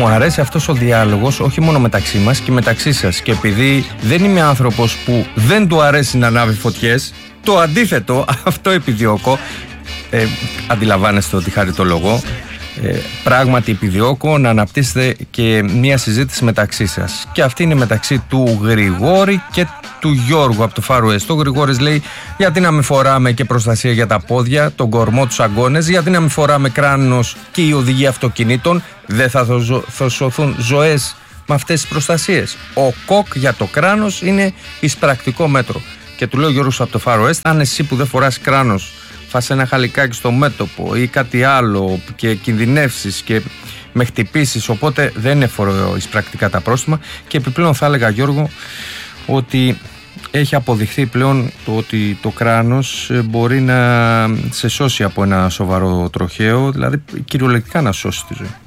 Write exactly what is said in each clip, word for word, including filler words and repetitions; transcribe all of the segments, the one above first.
αρέσει αυτός ο διάλογος όχι μόνο μεταξύ μας και μεταξύ σας. Και επειδή δεν είμαι άνθρωπος που δεν του αρέσει να ανάβει φωτιές, το αντίθετο, αυτό επιδιώκω. Ε, αντιλαμβάνεστε ότι χαριτολογώ. Ε, πράγματι επιδιώκω να αναπτύσσετε και μια συζήτηση μεταξύ σας. Και αυτή είναι μεταξύ του Γρηγόρη και του Γιώργου από το Far West. Ο Γρηγόρης λέει: γιατί να μην φοράμε και προστασία για τα πόδια, τον κορμό, τους αγκώνες, γιατί να μην φοράμε κράνος και η οδηγία αυτοκινήτων, δεν θα, ζω, θα σωθούν ζωές με αυτές τις προστασίες. Ο κοκ για το κράνος είναι εισπρακτικό μέτρο. Και του λέω ο Γιώργος από το Far West: αν εσύ που δεν φοράς κράνος φας ένα χαλικάκι στο μέτωπο ή κάτι άλλο και κινδυνεύσεις και με χτυπήσεις, οπότε δεν είναι φοροεισπρακτικά τα πρόστιμα. Και επιπλέον θα έλεγα, Γιώργο, ότι έχει αποδειχθεί πλέον το ότι το κράνος μπορεί να σε σώσει από ένα σοβαρό τροχαίο, δηλαδή κυριολεκτικά να σώσει τη ζωή.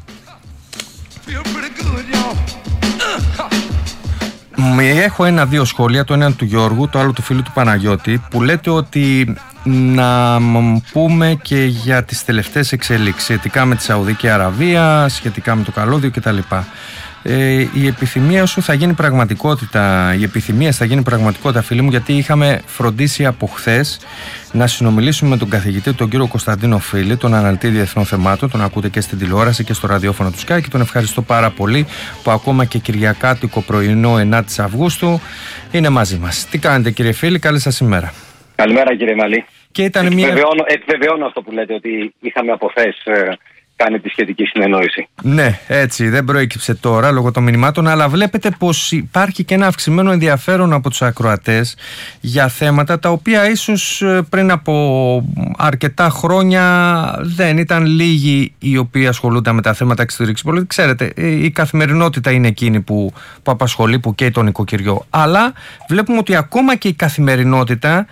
Έχω ένα-δύο σχόλια, το ένα του Γιώργου, το άλλο του φίλου του Παναγιώτη, που λέτε ότι να πούμε και για τις τελευταίες εξελίξεις σχετικά με τη Σαουδική Αραβία, σχετικά με το καλώδιο κτλ. Ε, η επιθυμία σου θα γίνει πραγματικότητα, η επιθυμία θα γίνει πραγματικότητα, φίλοι μου, γιατί είχαμε φροντίσει από χθες να συνομιλήσουμε με τον καθηγητή, τον κύριο Κωνσταντίνο Φίλη, τον αναλυτή διεθνών θεμάτων, τον ακούτε και στην τηλεόραση και στο ραδιόφωνο του Sky, και τον ευχαριστώ πάρα πολύ που ακόμα και κυριακάτικο πρωινό ενάτη Αυγούστου είναι μαζί μας. Τι κάνετε, κύριε Φίλη, καλή σας ημέρα. Καλημέρα, κύριε Μαλή. Και ήταν επιβεβαιώνω, μια... επιβεβαιώνω αυτό που λέτε, ότι είχαμε από χθες κάνει τη σχετική συνεννόηση. Ναι, έτσι, δεν προέκυψε τώρα λόγω των μηνυμάτων, αλλά βλέπετε πως υπάρχει και ένα αυξημένο ενδιαφέρον από τους ακροατές για θέματα τα οποία ίσως πριν από αρκετά χρόνια δεν ήταν λίγοι οι οποίοι ασχολούνταν με τα θέματα εξωτερικής πολιτικής. Ξέρετε, η καθημερινότητα είναι εκείνη που, που απασχολεί, που καίει τον οικοκυριό. Αλλά βλέπουμε ότι ακόμα και η καθημερινότητα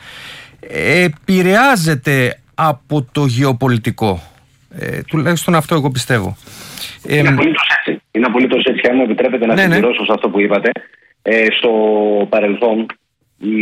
επηρεάζεται από το γεωπολιτικό. Ε, τουλάχιστον αυτό εγώ πιστεύω. Είναι ε, απολύτως έτσι. Είναι απολύτως έτσι. Αν μου επιτρέπετε να ναι, συμπληρώσω ναι. σε αυτό που είπατε. Ε, στο παρελθόν οι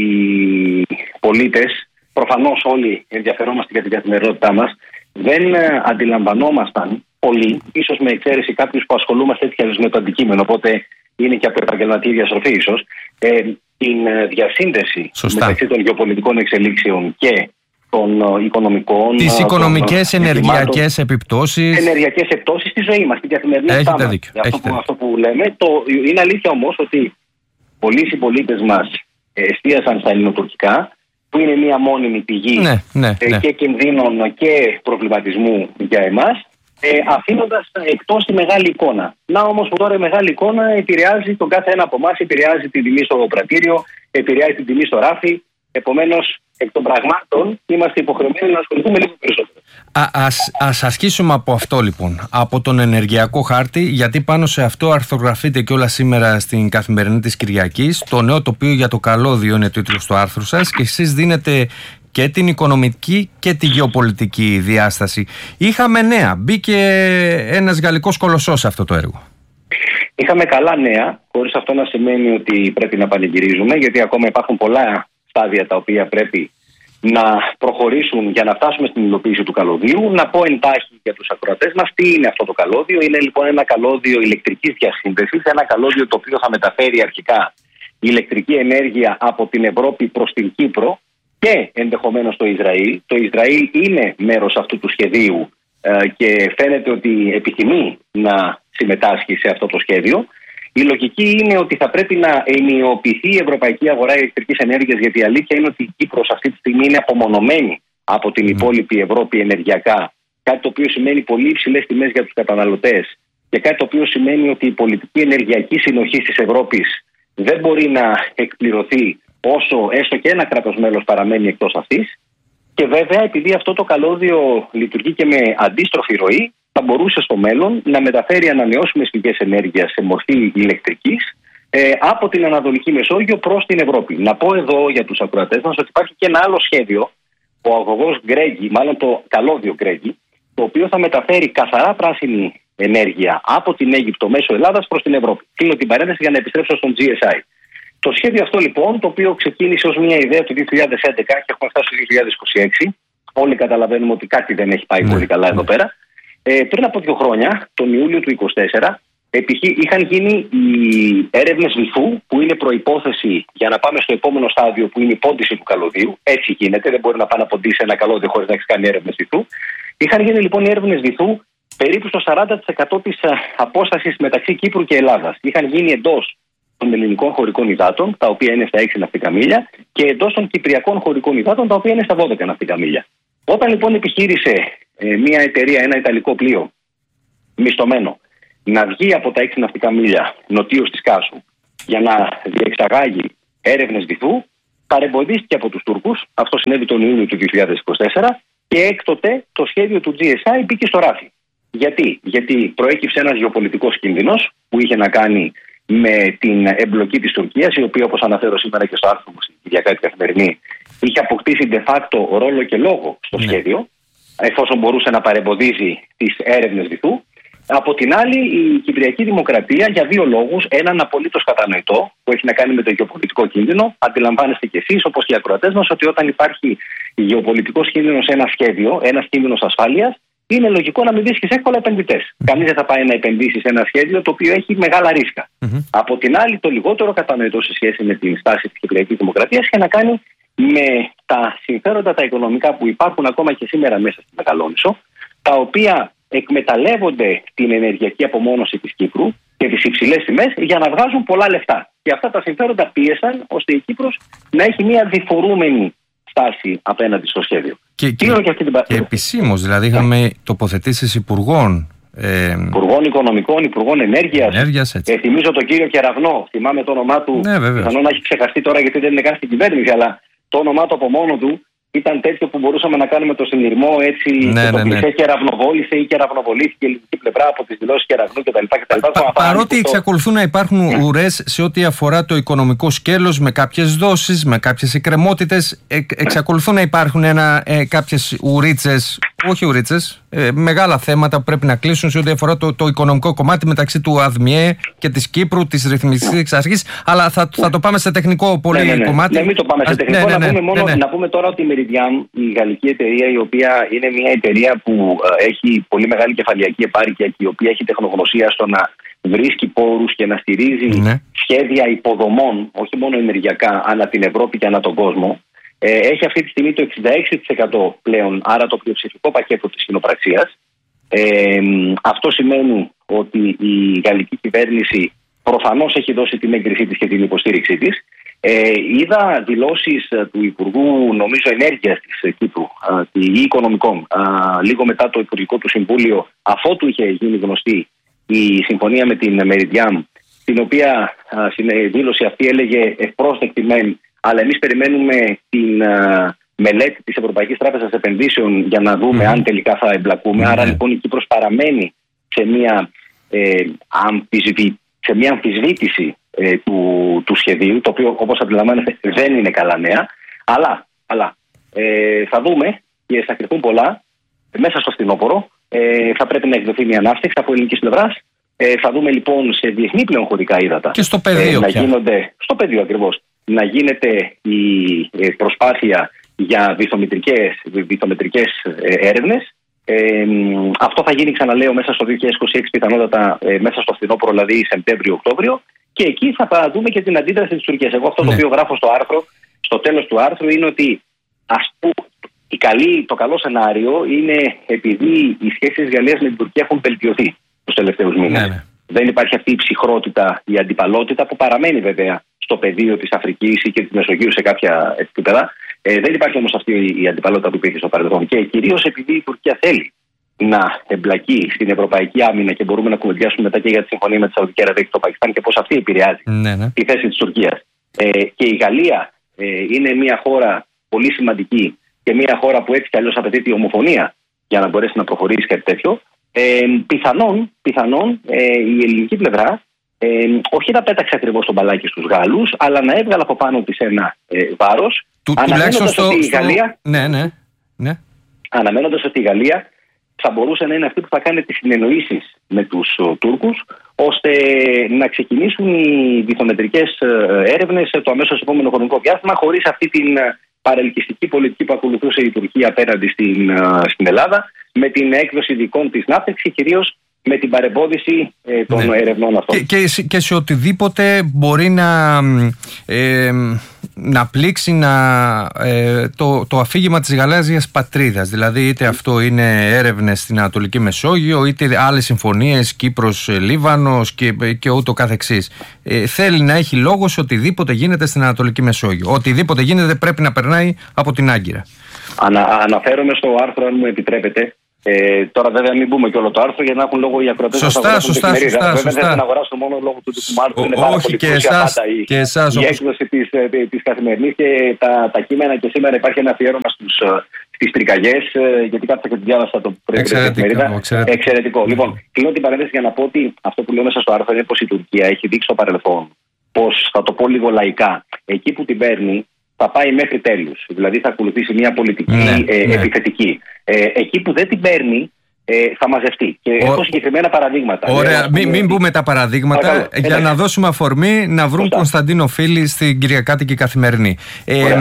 πολίτες, προφανώς όλοι ενδιαφερόμαστε για την καθημερινότητά μας, δεν ε, αντιλαμβανόμασταν πολύ, ίσως με εξαίρεση κάποιους που ασχολούμαστε έτσι με το αντικείμενο, οπότε είναι και από επαγγελματική διαστροφή ίσως, ε, την ε, διασύνδεση Σωστά. μεταξύ των γεωπολιτικών εξελίξεων και των οικονομικών, τις οικονομικές, ενεργειακές επιπτώσεις. Ενεργειακές επιπτώσεις στη ζωή μας, στην καθημερινότητά μας. Αυτό, που, αυτό που λέμε. Το, είναι αλήθεια όμως ότι πολλοί συμπολίτες μας εστίασαν στα ελληνοτουρκικά, που είναι μια μόνιμη πηγή ναι, ναι, ναι. και κινδύνων και προβληματισμού για εμάς, ε, αφήνοντας εκτός τη μεγάλη εικόνα. Να όμως που τώρα η μεγάλη εικόνα επηρεάζει τον κάθε ένα από εμάς, επηρεάζει την τιμή στο πρατήριο, επηρεάζει την τιμή στο ράφι. Επομένως, εκ των πραγμάτων είμαστε υποχρεωμένοι να ασχοληθούμε λίγο περισσότερο. Α, ας, ας ασκήσουμε από αυτό λοιπόν, από τον ενεργειακό χάρτη, γιατί πάνω σε αυτό αρθρογραφείτε και όλα σήμερα στην Καθημερινή της Κυριακής. Το νέο τοπίο για το καλώδιο είναι τίτλος του άρθρου σας και εσείς δίνετε και την οικονομική και τη γεωπολιτική διάσταση. Είχαμε νέα, μπήκε ένας γαλλικός κολοσσός σε αυτό το έργο. Είχαμε καλά νέα, χωρίς αυτό να σημαίνει ότι πρέπει να πανηγυρίζουμε, γιατί ακόμα υπάρχουν πολλά στάδια τα οποία πρέπει να προχωρήσουν για να φτάσουμε στην υλοποίηση του καλωδίου. Να πω εντάχει για τους ακροατές μας τι είναι αυτό το καλώδιο. Είναι λοιπόν ένα καλώδιο ηλεκτρικής διασύνδεσης, ένα καλώδιο το οποίο θα μεταφέρει αρχικά ηλεκτρική ενέργεια από την Ευρώπη προς την Κύπρο και ενδεχομένως το Ισραήλ. Το Ισραήλ είναι μέρος αυτού του σχεδίου ε, και φαίνεται ότι επιθυμεί να συμμετάσχει σε αυτό το σχέδιο. Η λογική είναι ότι θα πρέπει να ενιοποιηθεί η ευρωπαϊκή αγορά ηλεκτρικής ενέργειας, γιατί η αλήθεια είναι ότι η Κύπρος αυτή τη στιγμή είναι απομονωμένη από την υπόλοιπη Ευρώπη ενεργειακά. Κάτι το οποίο σημαίνει πολύ υψηλές τιμές για τους καταναλωτές και κάτι το οποίο σημαίνει ότι η πολιτική ενεργειακή συνοχή της Ευρώπης δεν μπορεί να εκπληρωθεί όσο έστω και ένα κράτος μέλος παραμένει εκτός αυτής. Και βέβαια, επειδή αυτό το καλώδιο λειτουργεί και με αντίστροφη ροή, θα μπορούσε στο μέλλον να μεταφέρει ανανεώσιμες πηγές ενέργειας σε μορφή ηλεκτρικής ε, από την Ανατολική Μεσόγειο προς την Ευρώπη. Να πω εδώ για τους ακροατές μας ότι υπάρχει και ένα άλλο σχέδιο, ο αγωγός Γκρέγκι, μάλλον το καλώδιο Γκρέγκι, το οποίο θα μεταφέρει καθαρά πράσινη ενέργεια από την Αίγυπτο μέσω Ελλάδας προς την Ευρώπη. Κλείνω την παρένθεση για να επιστρέψω στον τζι ες άι. Το σχέδιο αυτό λοιπόν, το οποίο ξεκίνησε ως μια ιδέα το δύο χιλιάδες έντεκα και έχουμε φτάσει το δύο χιλιάδες είκοσι έξι, όλοι καταλαβαίνουμε ότι κάτι δεν έχει πάει πολύ καλά εδώ πέρα. Ε, πριν από δύο χρόνια, τον Ιούλιο του είκοσι τέσσερα, Είχαν γίνει οι έρευνες βυθού, που είναι προϋπόθεση για να πάμε στο επόμενο στάδιο, που είναι η πόντιση του καλωδίου. Έτσι γίνεται, δεν μπορεί να πάει να ποντίσει ένα καλώδιο χωρίς να έχει κάνει έρευνες βυθού. Είχαν γίνει λοιπόν οι έρευνες βυθού περίπου στο σαράντα τοις εκατό της απόστασης μεταξύ Κύπρου και Ελλάδας. Είχαν γίνει εντός των ελληνικών χωρικών υδάτων, τα οποία είναι στα έξι ναυτικά μίλια, και εντός των κυπριακών χωρικών υδάτων, τα οποία είναι στα δώδεκα ναυτικά μίλια. Όταν λοιπόν επιχείρησε ε, μια εταιρεία, ένα ιταλικό πλοίο μισθωμένο, να βγει από τα έξι ναυτικά μίλια νοτίως της Κάσου για να διεξαγάγει έρευνες βυθού, παρεμποδίστηκε από τους Τούρκους. Αυτό συνέβη τον Ιούνιο του δύο χιλιάδες είκοσι τέσσερα και έκτοτε το σχέδιο του τζι ες άι μπήκε στο ράφι. Γιατί? Γιατί προέκυψε ένας γεωπολιτικός κίνδυνος που είχε να κάνει με την εμπλοκή της Τουρκίας, η οποία, όπως αναφέρω σήμερα και στο άρθρο μου στην Κυριακά την Καθημερινή, είχε αποκτήσει de facto ρόλο και λόγο στο ναι. σχέδιο, εφόσον μπορούσε να παρεμποδίζει τις έρευνες βυθού. Από την άλλη, η Κυπριακή Δημοκρατία, για δύο λόγους, έναν απολύτως κατανοητό, που έχει να κάνει με το γεωπολιτικό κίνδυνο. Αντιλαμβάνεστε κι εσείς, όπως και οι ακροατές μας, ότι όταν υπάρχει γεωπολιτικός κίνδυνος σε ένα σχέδιο, ένας κίνδυνος ασφάλειας, είναι λογικό να μην βρίσκεις εύκολα επενδυτές. Mm-hmm. Κανείς δεν θα πάει να επενδύσει σε ένα σχέδιο το οποίο έχει μεγάλα ρίσκα. Mm-hmm. Από την άλλη, το λιγότερο κατανοητό σε σχέση με την στάση της Κυπριακής Δημοκρατίας έχει να κάνει με τα συμφέροντα τα οικονομικά που υπάρχουν ακόμα και σήμερα μέσα στη Μεγαλόνισσο, τα οποία εκμεταλλεύονται την ενεργειακή απομόνωση της Κύπρου και τις υψηλές τιμές για να βγάζουν πολλά λεφτά. Και αυτά τα συμφέροντα πίεσαν ώστε η Κύπρος να έχει μια διφορούμενη στάση απέναντι στο σχέδιο. Και, και, και, και, και επισήμως, δηλαδή είχαμε τοποθετήσεις υπουργών. Ε, Υπουργών Οικονομικών, Υπουργών Ενέργειας. Ενέργειας ε, θυμίζω τον κύριο Κεραυνό, θυμάμαι το όνομά του. Ναι, πιθανόν να έχει ξεχαστεί τώρα γιατί δεν είναι καν στην κυβέρνηση, αλλά το όνομά του από μόνο του ήταν τέτοιο που μπορούσαμε να κάνουμε το συνειρμό έτσι. Ναι, και το ναι, ναι. κλεισέ κεραυνοβόλησε ή κεραυνοβολήθηκε η ελληνική πλευρά από τις δηλώσεις Κεραυνού κτλ. Πα, παρότι εξακολουθούν να υπάρχουν ουρές σε ό,τι αφορά το οικονομικό σκέλος, με κάποιες δόσεις, με κάποιες εκκρεμότητες, ε, εξακολουθούν να υπάρχουν ένα, ε, κάποιες ουρίτσες, όχι ουρίτσες, ε, μεγάλα θέματα που πρέπει να κλείσουν σε ό,τι αφορά το, το οικονομικό κομμάτι μεταξύ του ΑΔΜΙΕ και της Κύπρου, της ρυθμιστικής αρχής. Αλλά θα, θα το πάμε σε τεχνικό πολύ ναι, ναι, ναι. κομμάτι. Ναι, μην το πάμε σε τεχνικό. Ναι, ναι, ναι, να, πούμε μόνο, ναι, ναι. να πούμε τώρα ότι η Meridian, η γαλλική εταιρεία, η οποία είναι μια εταιρεία που ε, έχει πολύ μεγάλη κεφαλαιακή επάρκεια και η οποία έχει τεχνογνωσία στο να βρίσκει πόρους και να στηρίζει ναι. σχέδια υποδομών, όχι μόνο ενεργειακά, ανά την Ευρώπη και ανά τον κόσμο. Ε, έχει αυτή τη στιγμή το εξήντα έξι τοις εκατό πλέον, άρα το πλειοψηφικό πακέτο της κοινοπραξίας. Ε, αυτό σημαίνει ότι η γαλλική κυβέρνηση προφανώς έχει δώσει την έγκρισή της και την υποστήριξή της. Ε, είδα δηλώσεις του Υπουργού, νομίζω, Ενέργειας της Κύπρου ή Οικονομικών, α, λίγο μετά το Υπουργικό του Συμβούλιο, αφότου είχε γίνει γνωστή η συμφωνία με την Meridian, την οποία η δήλωση αυτή έλεγε ευπρόσδεκτη μεν, αλλά εμείς περιμένουμε την α, μελέτη της Ευρωπαϊκής Τράπεζας Επενδύσεων για να δούμε mm. αν τελικά θα εμπλακούμε. Mm. Άρα λοιπόν η Κύπρος παραμένει σε μια, ε, αμφισβή, σε μια αμφισβήτηση ε, του, του σχεδίου, το οποίο, όπως αντιλαμβάνεστε, δεν είναι καλά νέα. Αλλά, αλλά ε, θα δούμε και θα κρυφθούν πολλά μέσα στο φθινόπωρο. Ε, θα πρέπει να εκδοθεί μια ανάστηξη από ελληνικής πλευράς. Ε, θα δούμε λοιπόν σε διεθνή πλέον χωρικά ύδατα. Και στο πεδίο. Ε, να γίνονται, στο πεδίο ακριβώς. Να γίνεται η προσπάθεια για βυθομετρικές, βυθομετρικές έρευνες. Ε, αυτό θα γίνει, ξαναλέω, μέσα στο δύο χιλιάδες είκοσι έξι, πιθανότατα ε, μέσα στο φθινόπωρο, δηλαδή Σεπτέμβριο-Οκτώβριο. Και εκεί θα δούμε και την αντίδραση της Τουρκίας. Εγώ αυτό ναι. το οποίο γράφω στο άρθρο, στο τέλος του άρθρου, είναι ότι ας πούμε, η καλή, το καλό σενάριο είναι επειδή οι σχέσεις της Γαλλίας με την Τουρκία έχουν βελτιωθεί τους τελευταίους μήνες. Ναι, ναι. Δεν υπάρχει αυτή η ψυχρότητα, η αντιπαλότητα που παραμένει βέβαια στο πεδίο της Αφρικής ή και της Μεσογείου σε κάποια επίπεδα. Ε, δεν υπάρχει όμως αυτή η αντιπαλότητα που υπήρχε στο παρελθόν. Και κυρίως επειδή η Τουρκία θέλει να εμπλακεί στην ευρωπαϊκή άμυνα, και μπορούμε να κουβεντιάσουμε μετά και για τη συμφωνία με τη Σαουδική Αραβία και το Πακιστάν και πώς αυτή επηρεάζει ναι, ναι. τη θέση της Τουρκίας. Ε, και η Γαλλία ε, είναι μια χώρα πολύ σημαντική και μια χώρα που έτσι κι αλλιώς απαιτείται η ομοφωνία για να μπορέσει να προχωρήσει κάτι τέτοιο. Ε, πιθανόν πιθανόν ε, η ελληνική πλευρά ε, όχι να πέταξε ακριβώς τον μπαλάκι στους Γάλλους, αλλά να έβγαλε από πάνω της ένα ε, βάρος, Του, αναμένοντας στο, ότι η στο... Γαλλία ναι, ναι, ναι. αναμένοντας ότι η Γαλλία θα μπορούσε να είναι αυτή που θα κάνει τις συνεννοήσεις με τους uh, Τούρκους, ώστε να ξεκινήσουν οι βυθομετρικές uh, έρευνες το αμέσως επόμενο χρονικό διάστημα, χωρίς αυτή την uh, παρελκυστική πολιτική που ακολουθούσε η Τουρκία απέναντι στην, uh, στην Ελλάδα, με την έκδοση δικών της ναύτεξης και κυρίως με την παρεμπόδιση ε, των ναι. ερευνών αυτών. Και, και, και σε οτιδήποτε μπορεί να, ε, να πλήξει να, ε, το, το αφήγημα της γαλάζιας πατρίδας. Δηλαδή είτε αυτό είναι έρευνες στην Ανατολική Μεσόγειο, είτε άλλες συμφωνίες Κύπρος, Λίβανος και, και ούτω καθεξής. Ε, θέλει να έχει λόγο σε οτιδήποτε γίνεται στην Ανατολική Μεσόγειο. Οτιδήποτε γίνεται πρέπει να περνάει από την Άγκυρα. Ανα, αναφέρομαι στο άρθρο, αν μου επιτρέπετε. Ε, τώρα, βέβαια, μην πούμε και όλο το άρθρο για να έχουν λόγο οι ακροατές. Σωστά, σωστά, σωστά, σωστά. Βέβαια, σωστά. δεν θα αγοράσω μόνο λόγω του ντοκουμέντου. Είναι πάρα όχι, πολύ και πλούσια εσάς, πάντα η, και εσάς, η όπως... έκδοση της, της Καθημερινής και τα, τα κείμενα. Και σήμερα υπάρχει ένα αφιέρωμα στις πυρκαγιές, γιατί κάθισα και τη διάβασα το πρωί. Εξαιρετικό. Εξαιρετικό. Εξαιρετικό. Λοιπόν, κλείνω την παρένθεση για να πω ότι αυτό που λέω μέσα στο άρθρο είναι πως η Τουρκία έχει δείξει στο παρελθόν πως, θα το πω λίγο λαϊκά, εκεί που την παίρνει θα πάει μέχρι τέλους. Δηλαδή θα ακολουθήσει μια πολιτική ναι, ε, ναι. επιθετική. Ε, εκεί που δεν την παίρνει, ε, θα μαζευτεί. Και Ο... έχω συγκεκριμένα παραδείγματα. Ωραία, μην, μην πούμε τα παραδείγματα Παρακαλώ. για ε, να δώσουμε αφορμή να βρουν Σωστά. Κωνσταντίνο Φίλη στην Κυριακάτικη Καθημερινή. Ε,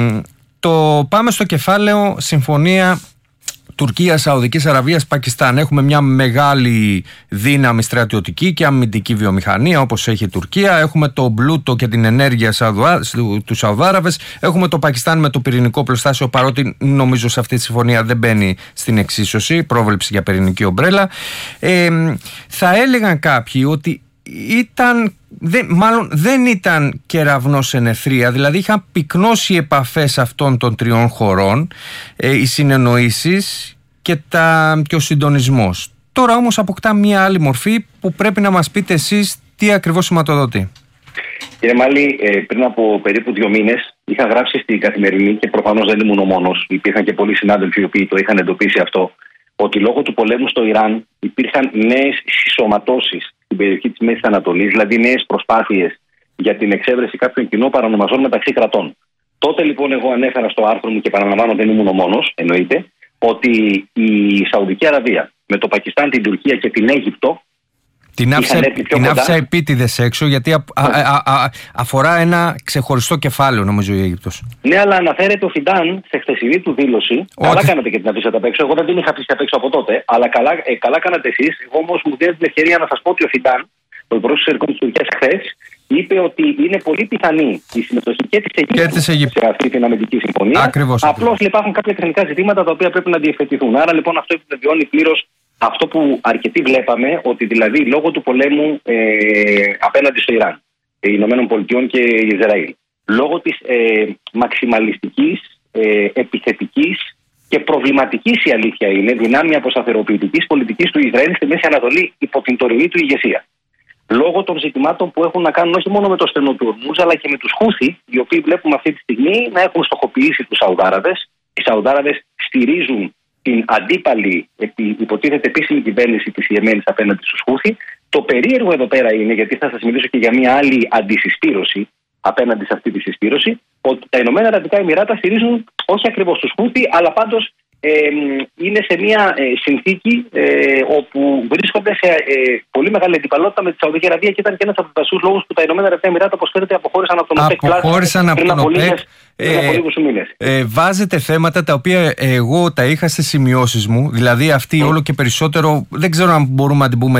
το πάμε στο κεφάλαιο συμφωνία Τουρκία, Σαουδικής Αραβίας, Πακιστάν. Έχουμε μια μεγάλη δύναμη στρατιωτική και αμυντική βιομηχανία όπως έχει η Τουρκία. Έχουμε το πλούτο και την ενέργεια του Σαουδάραβες. Έχουμε το Πακιστάν με το πυρηνικό πλωστάσιο, παρότι νομίζω σε αυτή τη συμφωνία δεν μπαίνει στην εξίσωση, πρόβλεψη για πυρηνική ομπρέλα. Ε, θα έλεγαν κάποιοι ότι ήταν, δεν, μάλλον δεν ήταν κεραυνός εν αιθρία, δηλαδή είχαν πυκνώσει οι επαφές αυτών των τριών χωρών, ε, οι συνεννοήσεις και, τα, και ο συντονισμός. Τώρα όμως αποκτά μια άλλη μορφή που πρέπει να μας πείτε εσείς τι ακριβώς σηματοδοτεί. Κύριε Μάλη, ε, πριν από περίπου δύο μήνες είχα γράψει στην Καθημερινή και προφανώς δεν ήμουν ο μόνος, υπήρχαν και πολλοί συνάδελφοι οι οποίοι το είχαν εντοπίσει αυτό, ότι λόγω του πολέμου στο Ιράν υπήρχαν νέες συσσωματώσεις στην περιοχή της Μέσης Ανατολής, δηλαδή νέες προσπάθειες για την εξέβρεση κάποιων κοινών παρανομαζών μεταξύ κρατών. Τότε λοιπόν εγώ ανέφερα στο άρθρο μου και παραλαμβάνω δεν ήμουν ο μόνος, εννοείται, ότι η Σαουδική Αραβία με το Πακιστάν, την Τουρκία και την Αίγυπτο την άφησα, την άφησα επίτηδες έξω γιατί α, α, α, α, αφορά ένα ξεχωριστό κεφάλαιο νομίζω η Αίγυπτος. Ναι, αλλά αναφέρεται ο Φιντάν σε χθεσινή του δήλωση. Ότι... Καλά κάνατε και την αφήσατε απ' έξω. Εγώ δεν την είχα αφήσει απ' έξω από τότε. Αλλά καλά, ε, καλά κάνατε εσείς. Εγώ όμως μου δίνετε την ευκαιρία να σας πω ότι ο Φιντάν, ο υπουργός εξωτερικών της Τουρκίας, χθες είπε ότι είναι πολύ πιθανή η συμμετοχή και της Αιγύπτου σε αυτή την αμυντική συμφωνία. Ακριβώς. Απλώς υπάρχουν κάποια τεχνικά ζητήματα τα οποία πρέπει να διευθετηθούν. Άρα λοιπόν αυτό επιβεβαιώνει πλήρως αυτό που αρκετοί βλέπαμε, ότι δηλαδή λόγω του πολέμου ε, απέναντι στο Ιράν, Ηνωμένων Πολιτειών και Ισραήλ, λόγω της ε, μαξιμαλιστικής, ε, επιθετικής και προβληματικής, η αλήθεια είναι, δυνάμει αποσταθεροποιητικής πολιτικής του Ισραήλ στη Μέση Ανατολή υπό την τωρινή του ηγεσία. Λόγω των ζητημάτων που έχουν να κάνουν όχι μόνο με το στενό του Ορμούζ, αλλά και με τους Χούθι, οι οποίοι βλέπουμε αυτή τη στιγμή να έχουν στοχοποιήσει τους Σαουδάραβες. Οι Σαουδάραβες στηρίζουν την αντίπαλη, υποτίθεται επίσημη κυβέρνηση της Ιεμένης απέναντι στους Χούθι. Το περίεργο εδώ πέρα είναι, γιατί θα σας μιλήσω και για μια άλλη αντισυσπήρωση απέναντι σε αυτή τη συσπήρωση, ότι τα Ηνωμένα Αραβικά Εμιράτα στηρίζουν όχι ακριβώς τους Χούθι, αλλά πάντως ε, είναι σε μια ε, συνθήκη ε, όπου βρίσκονται σε ε, πολύ μεγάλη αντιπαλότητα με τη Σαουδική Αραβία και ήταν και ένας από τους βασικούς λόγους που τα Ηνωμένα Αραβικά Εμιράτα, όπως ξέρετε, αποχώρησαν από τον ΟΠΕΚ. Αποχώρησαν από τον ΟΠΕΚ. Ε, ε, βάζετε θέματα τα οποία εγώ τα είχα στις σημειώσεις μου, δηλαδή αυτή mm. όλο και περισσότερο, δεν ξέρω αν μπορούμε να την πούμε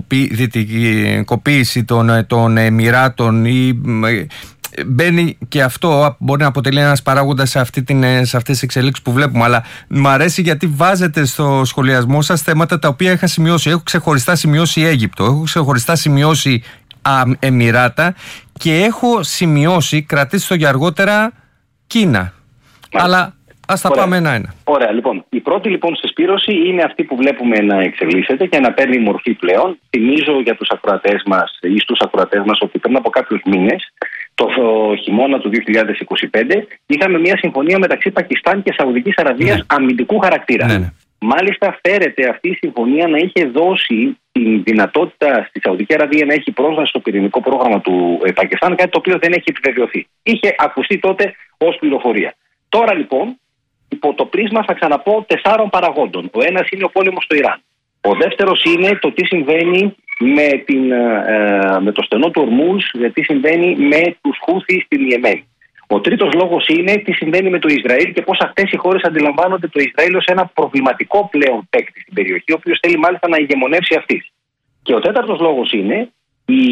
δυτικοποίηση των, των Εμιράτων ή μπαίνει και αυτό, μπορεί να αποτελεί ένας παράγοντας σε, αυτή την, σε αυτές τις εξελίξεις που βλέπουμε, αλλά μου αρέσει γιατί βάζετε στο σχολιασμό σας θέματα τα οποία είχα σημειώσει. Έχω ξεχωριστά σημειώσει Αίγυπτο, έχω ξεχωριστά σημειώσει α, Εμιράτα και έχω σημειώσει, κρατήστε το για αργότερα, Κίνα. Μάλιστα. Αλλά ας τα Ωραία. πάμε ένα-ένα. Ωραία, λοιπόν. Η πρώτη λοιπόν συσπήρωση είναι αυτή που βλέπουμε να εξελίσσεται και να παίρνει μορφή πλέον. Θυμίζω για τους ακροατές μας ή στους ακροατές μας ότι πριν από κάποιους μήνες, το χειμώνα του δύο χιλιάδες είκοσι πέντε, είχαμε μια συμφωνία μεταξύ Πακιστάν και Σαουδικής Αραβίας ναι. αμυντικού χαρακτήρα. Ναι, ναι. Μάλιστα, φέρεται αυτή η συμφωνία να είχε δώσει την δυνατότητα στη Σαουδική Αραβία να έχει πρόσβαση στο πυρηνικό πρόγραμμα του ε, Πακιστάν, κάτι το οποίο δεν έχει επιβεβαιωθεί. Είχε ακουστεί τότε ως πληροφορία. Τώρα λοιπόν, υπό το πρίσμα, θα ξαναπώ, τεσσάρων παραγόντων. Ο ένας είναι ο πόλεμος στο Ιράν. Ο δεύτερος είναι το τι συμβαίνει με, την, ε, με το στενό του Ορμούζ, τι συμβαίνει με τους Χούθι στην Ιεμένη. Ο τρίτος λόγος είναι τι συμβαίνει με το Ισραήλ και πώς αυτές οι χώρες αντιλαμβάνονται το Ισραήλ ως ένα προβληματικό πλέον παίκτη στην περιοχή, ο οποίος θέλει μάλιστα να ηγεμονεύσει αυτής. Και ο τέταρτος λόγος είναι η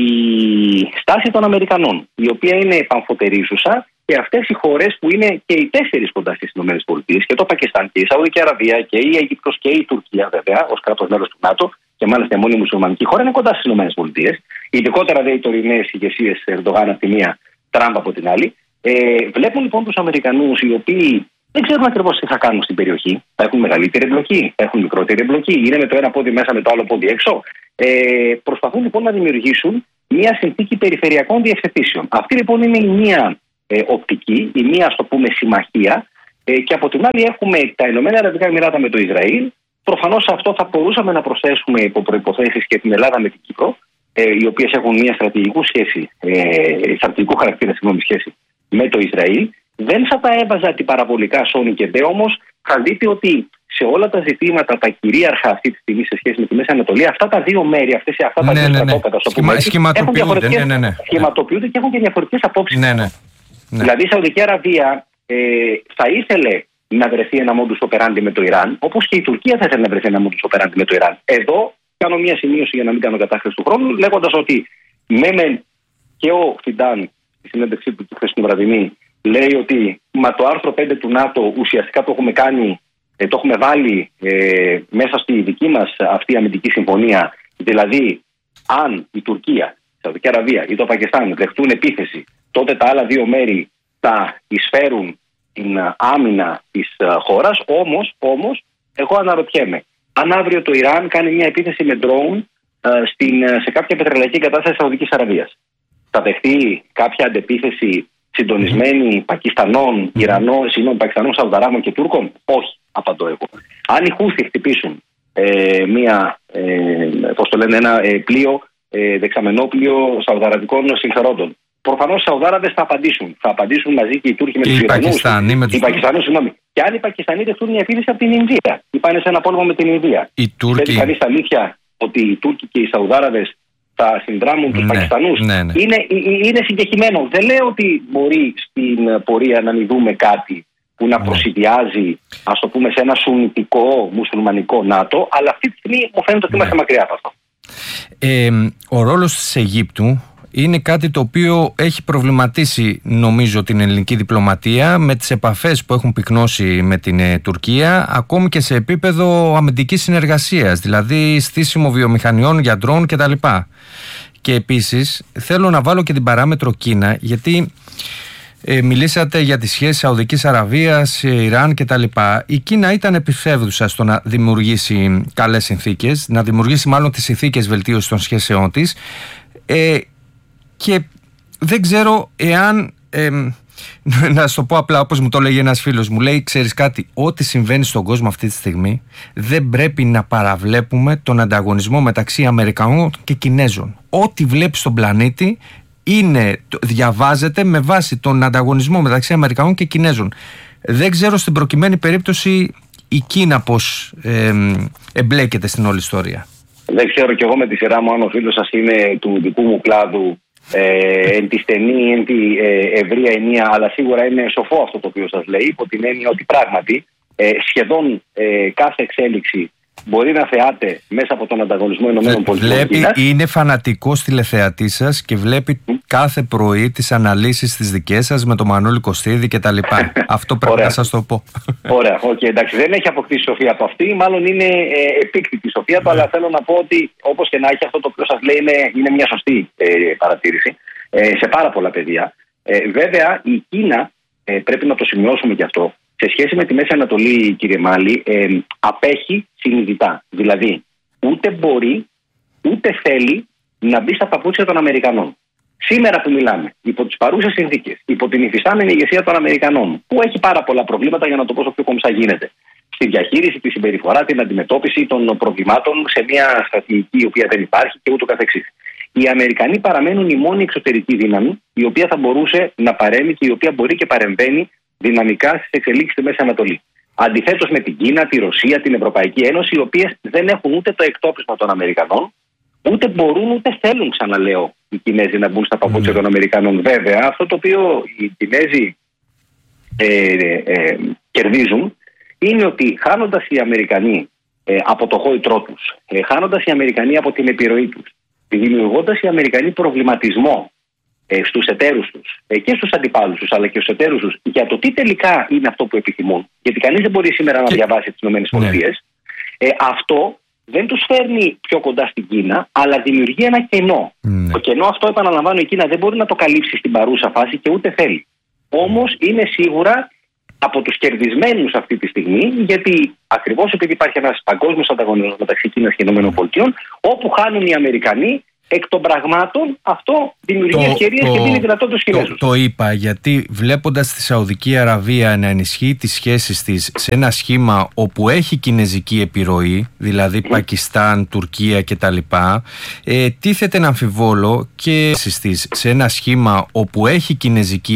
στάση των Αμερικανών, η οποία είναι επαμφωτερίζουσα, και αυτές οι χώρες που είναι και οι τέσσερις κοντά στις ΗΠΑ, και το Πακιστάν και η Σαουδική Αραβία και η Αίγυπτος και η Τουρκία, βέβαια, ως κράτος μέλος του ΝΑΤΟ, και μάλιστα η μόνη μουσουλμανική χώρα, είναι κοντά στις ΗΠΑ. Ειδικότερα δε οι τωρινές ηγεσίες Ερντογάν από τη μία, Τραμπ από την άλλη. Ε, βλέπουν λοιπόν τους Αμερικανούς, οι οποίοι δεν ξέρουν ακριβώς τι θα κάνουν στην περιοχή. Θα έχουν μεγαλύτερη εμπλοκή, θα έχουν μικρότερη εμπλοκή, είναι με το ένα πόδι μέσα, με το άλλο πόδι έξω. Ε, προσπαθούν λοιπόν να δημιουργήσουν μια συνθήκη περιφερειακών διευθετήσεων. Αυτή λοιπόν είναι η μία ε, οπτική, η μία, ας το πούμε, συμμαχία. Ε, και από την άλλη έχουμε τα Ηνωμένα Αραβικά Εμιράτα με το Ισραήλ. Προφανώς σε αυτό θα μπορούσαμε να προσθέσουμε υπό προϋποθέσεις και την Ελλάδα με την Κύπρο, ε, οι οποίες έχουν μια στρατηγικού, σχέση, ε, στρατηγικού χαρακτήρα συγγνώμη, σχέση με το Ισραήλ. Δεν θα τα έβαζα αντιπαραβολικά Σόνι και Ντε, όμως θα δείτε ότι σε όλα τα ζητήματα, τα κυρίαρχα αυτή τη στιγμή σε σχέση με τη Μέση Ανατολή, αυτά τα δύο μέρη, αυτές, αυτά τα ναι, δύο ναι, στρατόπεδα, ναι. Σχημα, σχηματοποιούνται, ναι, ναι, ναι. σχηματοποιούνται και έχουν και διαφορετικές απόψεις. Ναι, ναι, ναι. Δηλαδή η Σαουδική Αραβία ε, θα ήθελε να βρεθεί ένα modus operandi με το Ιράν, όπως και η Τουρκία θα ήθελε να βρεθεί ένα modus operandi με το Ιράν. Εδώ κάνω μια σημείωση για να μην κάνω κατάχρηση του χρόνου, λέγοντας ότι με και ο Φιντάν στη συνέντευξή του χθες την βραδινή λέει ότι μα το άρθρο πέντε του ΝΑΤΟ ουσιαστικά το έχουμε κάνει, ε, το έχουμε βάλει ε, μέσα στη δική μας αυτή αμυντική συμφωνία. Δηλαδή, αν η Τουρκία, η Σαουδική Αραβία ή το Πακιστάν δεχτούν επίθεση, τότε τα άλλα δύο μέρη θα εισφέρουν την άμυνα της χώρας. Όμως, όμως, εγώ αναρωτιέμαι, αν αύριο το Ιράν κάνει μια επίθεση με drone ε, στην, σε κάποια πετρελαϊκή εγκατάσταση της Σαουδικής Αραβίας, θα δεχτεί κάποια αντεπίθεση συντονισμένη Πακιστανών, Ιρανών, συγγνώμη, Πακιστανών, Σαουδαράβων και Τούρκων? Όχι, απαντώ εγώ. Αν οι Χούθι χτυπήσουν ε, μια, ε, πώς το λένε, ένα ε, πλοίο, ε, δεξαμενόπλοιο Σαουδαραβικών συμφερόντων, προφανώς οι Σαουδάραβες θα απαντήσουν. Θα απαντήσουν μαζί και οι Τούρκοι με τους Ιρανούς. Οι Πακιστανοί, συγγνώμη. Και αν οι Πακιστανοί δεχτούν μια επίθεση από την Ινδία, ή πάνε σε ένα πόλεμο με την Ινδία, θέλει κανείς αλήθεια ότι οι Τούρκοι και οι Σαουδάραβες θα συνδράμουν τους ναι, Πακιστανούς? Ναι, ναι. Είναι, είναι συγκεκριμένο. Δεν λέω ότι μπορεί στην πορεία να μην δούμε κάτι που να ναι. προσυδειάζει, ας το πούμε, σε ένα σουνιτικό μουσουλμανικό ΝΑΤΟ, αλλά αυτή τη στιγμή μου φαίνεται ότι ναι. είμαστε μακριά από αυτό. Ε, ο ρόλος της Αιγύπτου είναι κάτι το οποίο έχει προβληματίσει, νομίζω, την ελληνική διπλωματία με τις επαφές που έχουν πυκνώσει με την ε, Τουρκία, ακόμη και σε επίπεδο αμυντικής συνεργασίας, δηλαδή στήσιμο βιομηχανιών για ντρόουν κτλ. Και επίσης θέλω να βάλω και την παράμετρο Κίνα, γιατί ε, μιλήσατε για τις σχέσεις Σαουδικής Αραβίας, Ιράν κτλ. Η Κίνα ήταν επιφεύδουσα στο να δημιουργήσει καλές συνθήκες, να δημιουργήσει μάλλον τις συνθήκες βελτίωσης των σχέσεών της. Ε, Και δεν ξέρω εάν, ε, να σου το πω απλά όπως μου το λέγει ένας φίλος μου, λέει, ξέρεις κάτι, ό,τι συμβαίνει στον κόσμο αυτή τη στιγμή δεν πρέπει να παραβλέπουμε τον ανταγωνισμό μεταξύ Αμερικανών και Κινέζων. Ό,τι βλέπεις στον πλανήτη είναι, διαβάζεται με βάση τον ανταγωνισμό μεταξύ Αμερικανών και Κινέζων. Δεν ξέρω στην προκειμένη περίπτωση η Κίνα πώς ε, εμπλέκεται στην όλη ιστορία. Δεν ξέρω κι εγώ με τη σειρά μου αν ο φίλος σας είναι του δικού μου κλάδου, Ε, εν τη στενή, εν τη ε, ευρεία ενία, αλλά σίγουρα είναι σοφό αυτό το οποίο σας λέει, υπό την έννοια ότι πράγματι ε, σχεδόν ε, κάθε εξέλιξη μπορεί να θεάται μέσα από τον ανταγωνισμό Ηνωμένων Πολιτειών. Βλέπει, είναι φανατικός τηλεθεατής σας και βλέπει mm. κάθε πρωί τις αναλύσεις τις δικές σας με τον Μανώλη Κωστίδη κτλ. Αυτό πρέπει Ωραία. να σας το πω. Ωραία, okay, εντάξει, δεν έχει αποκτήσει σοφία από αυτή, μάλλον είναι ε, επίκτητη σοφία του, αλλά θέλω να πω ότι όπως και να έχει, αυτό το οποίο σας λέει είναι, είναι μια σωστή ε, παρατήρηση ε, σε πάρα πολλά πεδία. Ε, βέβαια, η Κίνα, ε, πρέπει να το σημειώσουμε και αυτό, σε σχέση με τη Μέση Ανατολή, κύριε Μάλη, ε, απέχει συνειδητά. Δηλαδή, ούτε μπορεί, ούτε θέλει να μπει στα παπούτσια των Αμερικανών. Σήμερα που μιλάμε, υπό τις παρούσες συνθήκες, υπό την υφιστάμενη ηγεσία των Αμερικανών, που έχει πάρα πολλά προβλήματα, για να το πω όσο πιο κομψά γίνεται, στη διαχείριση, τη συμπεριφορά, την αντιμετώπιση των προβλημάτων σε μια στρατηγική η οποία δεν υπάρχει και ούτω καθεξής. Οι Αμερικανοί παραμένουν η μόνη εξωτερική δύναμη η οποία θα μπορούσε να παρέμβει και η οποία μπορεί και παρεμβαίνει δυναμικά στις εξελίξεις στη Μέση Ανατολή. Αντιθέτως με την Κίνα, τη Ρωσία, την Ευρωπαϊκή Ένωση, οι οποίες δεν έχουν ούτε το εκτόπισμα των Αμερικανών, ούτε μπορούν ούτε θέλουν, ξαναλέω, οι Κινέζοι να μπουν στα παπούτσια mm. των Αμερικανών. Βέβαια, αυτό το οποίο οι Κινέζοι ε, ε, κερδίζουν είναι ότι χάνοντας οι Αμερικανοί ε, από το χόητρό τους, ε, χάνοντας οι Αμερικανοί από την επιρροή τους, δημιουργώντας οι Αμερικανοί προβληματισμό ε, στους εταίρους τους ε, και στους αντιπάλους τους αλλά και στους εταίρους τους για το τι τελικά είναι αυτό που επιθυμούν, γιατί κανείς δεν μπορεί σήμερα και... να διαβάσει τις ΗΠΑ, ναι. ε, αυτό δεν τους φέρνει πιο κοντά στην Κίνα, αλλά δημιουργεί ένα κενό. Mm. Το κενό αυτό, επαναλαμβάνω, η Κίνα δεν μπορεί να το καλύψει στην παρούσα φάση και ούτε θέλει. Όμως είναι σίγουρα από τους κερδισμένους αυτή τη στιγμή, γιατί ακριβώς επειδή υπάρχει ένας παγκόσμιος ανταγωνισμός μεταξύ Κίνας και ΗΠΑ, όπου χάνουν οι Αμερικανοί, εκ των πραγμάτων αυτό δημιουργεί ευκαιρίες και δίνει δυνατότητα στους Κινέζους. Το, το είπα γιατί βλέποντας τη Σαουδική Αραβία να ενισχύει τις σχέσεις της σε ένα σχήμα όπου έχει κινεζική επιρροή, δηλαδή mm. Πακιστάν, Τουρκία κτλ, ε, τίθεται να αμφιβόλω και σε ένα σχήμα όπου έχει κινεζική